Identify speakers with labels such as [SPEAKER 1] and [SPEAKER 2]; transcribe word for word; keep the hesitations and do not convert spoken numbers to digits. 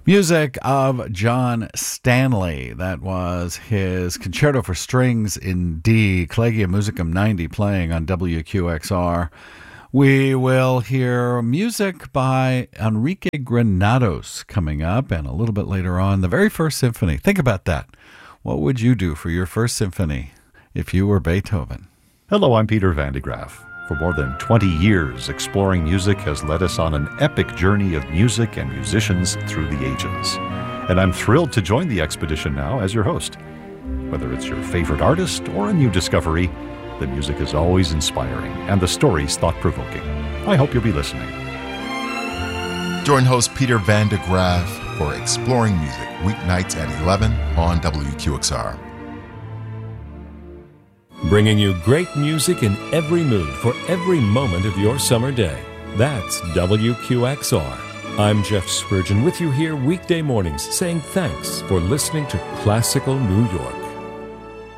[SPEAKER 1] Music of John Stanley. That was his Concerto for Strings in D, Collegium Musicum ninety, playing on W Q X R. We will hear music by Enrique Granados coming up, and a little bit later on, the very first symphony. Think about that. What would you do for your first symphony if you were Beethoven?
[SPEAKER 2] Hello, I'm Peter Van de Graaff. For more than twenty years, Exploring Music has led us on an epic journey of music and musicians through the ages. And I'm thrilled to join the expedition now as your host. Whether it's your favorite artist or a new discovery, the music is always inspiring and the stories thought-provoking. I hope you'll be listening.
[SPEAKER 3] Join host Peter Van de Graaff for Exploring Music, weeknights at eleven on W Q X R.
[SPEAKER 4] Bringing you great music in every mood for every moment of your summer day. That's W Q X R. I'm Jeff Spurgeon with you here weekday mornings saying thanks for listening to Classical New York.